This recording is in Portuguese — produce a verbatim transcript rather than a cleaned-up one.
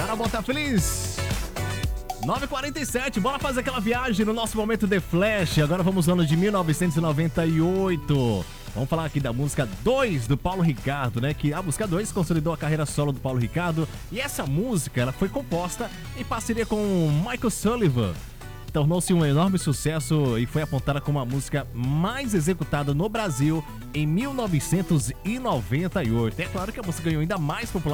Bora botar feliz. nove e quarenta e sete, bora fazer aquela viagem no nosso momento The Flash. Agora vamos no ano de mil novecentos e noventa e oito. Vamos falar aqui da música dois do Paulo Ricardo, né? Que a música dois consolidou a carreira solo do Paulo Ricardo. E essa música, ela foi composta em parceria com Michael Sullivan. Tornou-se um enorme sucesso e foi apontada como a música mais executada no Brasil em mil novecentos e noventa e oito. É claro que a música ganhou ainda mais popularidade